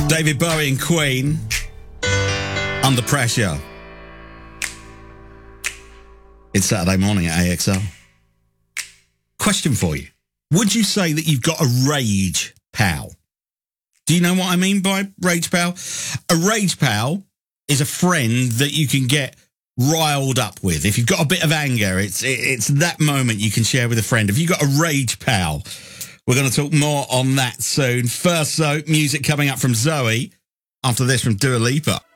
David Bowie and Queen, Under Pressure. It's Saturday morning at AXL. Question for you. Would you say that you've got a rage pal? Do you know what I mean by rage pal? A rage pal is a friend that you can get riled up with. If you've got a bit of anger, it's that moment you can share with a friend. If you've got a rage pal, we're going to talk more on that soon. First, though, music coming up from Zoe. After this, from Dua Lipa.